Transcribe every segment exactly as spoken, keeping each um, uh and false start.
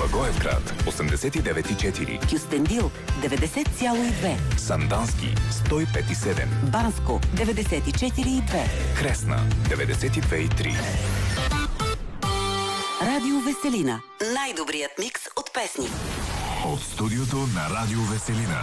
Благоевград осемдесет и девет и четири, Кюстендил деветдесет цяло и две, Сандански сто и пет и седем, Банско деветдесет и четири и две, Кресна деветдесет и две и три. Радио Веселина. Най-добрият микс от песни. От студиото на Радио Веселина.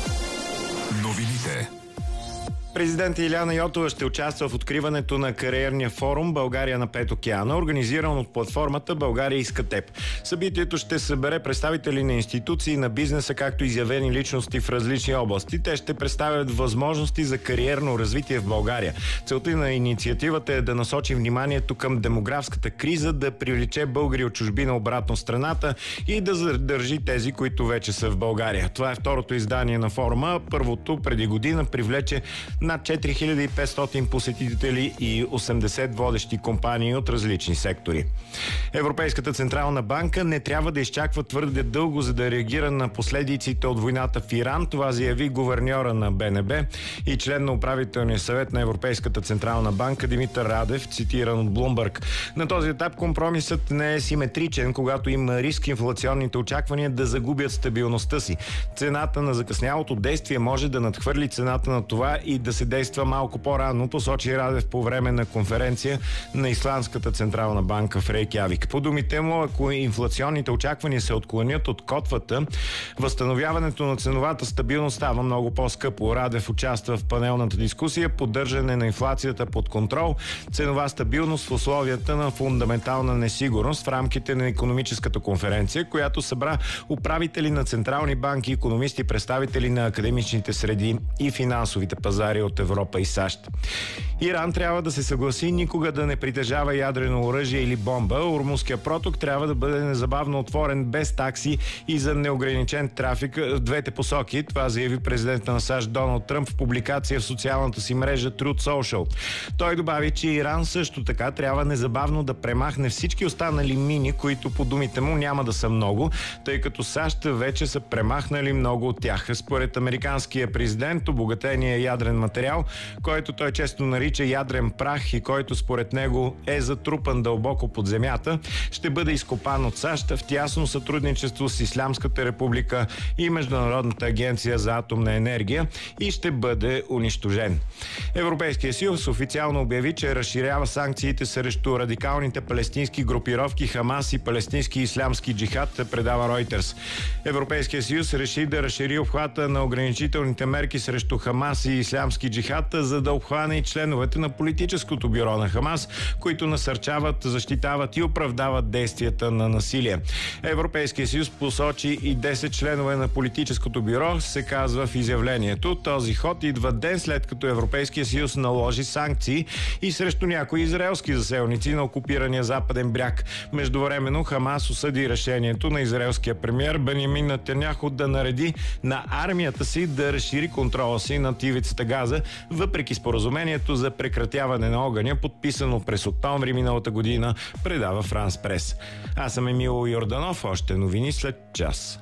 Новините. Президент Илияна Йотова ще участва в откриването на кариерния форум България на пет океана, организиран от платформата България иска теб. Събитието ще събере представители на институции, на бизнеса, както и изявени личности в различни области. Те ще представят възможности за кариерно развитие в България. Целта на инициативата е да насочи вниманието към демографската криза, да привлече българи от чужбина обратно в страната и да задържи тези, които вече са в България. Това е второто издание на форума. Първото преди година привлече над четири хиляди и петстотин посетители и осемдесет водещи компании от различни сектори. Европейската централна банка не трябва да изчаква твърде дълго, за да реагира на последиците от войната в Иран. Това заяви гуверньора на Б Н Б и член на управителния съвет на Европейската централна банка Димитър Радев, цитиран от Блумбърг. На този етап компромисът не е симетричен, когато има риск инфлационните очаквания да загубят стабилността си. Цената на закъснялото действие може да надхвърли цената на това и да се действа малко по-рано, посочи Радев по време на конференция на Исландската централна банка в Рейкявик. По думите му, ако инфлационните очаквания се отклонят от котвата, възстановяването на ценовата стабилност става много по-скъпо. Радев участва в панелната дискусия поддържане на инфлацията под контрол, ценова стабилност в условията на фундаментална несигурност в рамките на икономическата конференция, която събра управители на централни банки, икономисти, представители на академичните среди и финансовите пазари от Европа и САЩ. Иран трябва да се съгласи никога да не притежава ядрено оръжие или бомба. Ормузския проток трябва да бъде незабавно отворен без такси и за неограничен трафик в двете посоки. Това заяви президента на САЩ Доналд Тръмп в публикация в социалната си мрежа Truth Social. Той добави, че Иран също така трябва незабавно да премахне всички останали мини, които по думите му няма да са много, тъй като САЩ вече са премахнали много от тях. Според американския президент, обогатения ядрен материал, който той често нарича ядрен прах и който според него е затрупан дълбоко под земята, ще бъде изкопан от САЩ в тясно сътрудничество с Ислямската република и Международната агенция за атомна енергия и ще бъде унищожен. Европейския съюз официално обяви, че разширява санкциите срещу радикалните палестински групировки Хамас и палестински ислямски джихад, предава Reuters. Европейския съюз реши да разшири обхвата на ограничителните мерки срещу Хамас и ислямски джихад, за да обхване и членовете на политическото бюро на Хамас, които насърчават, защитават и оправдават действията на насилие. Европейския съюз посочи и десет членове на политическото бюро, се казва в изявлението. Този ход идва ден след като Европейския съюз наложи санкции и срещу някои израелски заселници на окупирания западен бряг. Междувременно Хамас осъди решението на израелския премиер Бенямин Нетаняху да нареди на армията си да разшири контрола си над ивицата Газа, въпреки споразумението за прекратяване на огъня, подписано през октомври миналата година, предава Франс Прес. Аз съм Емил Йорданов, още новини след час.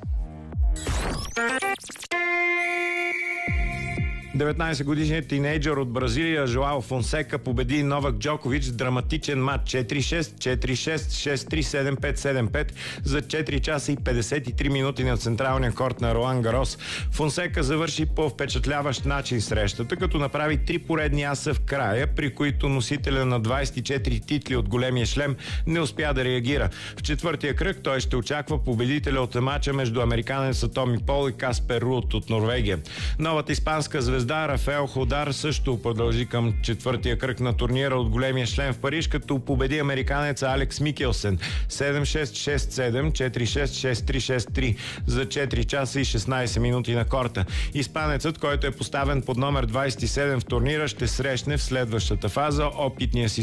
деветнайсетгодишният тинейджър от Бразилия Жоао Фонсека победи Новак Джокович в драматичен матч четири шест, четири шест, шест три, седем пет, седем пет за четири часа и петдесет и три минути на централния корт на Роан Гарос. Фонсека завърши по впечатляващ начин срещата, като направи три поредни аса в края, при които носителя на двайсет и четири титли от големия шлем не успя да реагира. В четвъртия кръг той ще очаква победителя от матча между американеца Томи Пол и Каспер Руд от Норвегия. Новата испанска звезда Рафаел Ходар също продължи към четвъртия кръг на турнира от големия шлем в Париж, като победи американеца Алекс Микелсен седем шест, шест седем, четири шест, шест три, шест три за четири часа и шестнайсет минути на корта. Испанецът, който е поставен под номер двайсет и седем в турнира, ще срещне в следващата фаза опитния си